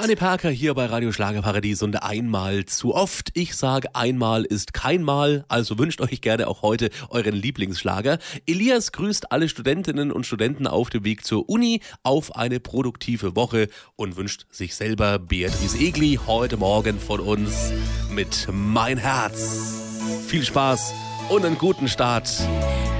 Anne Parker hier bei Radio Schlagerparadies und einmal zu oft. Ich sage, einmal ist kein Mal, also wünscht euch gerne auch heute euren Lieblingsschlager. Elias grüßt alle Studentinnen und Studenten auf dem Weg zur Uni auf eine produktive Woche und wünscht sich selber Beatrice Egli heute Morgen von uns mit Mein Herz. Viel Spaß und einen guten Start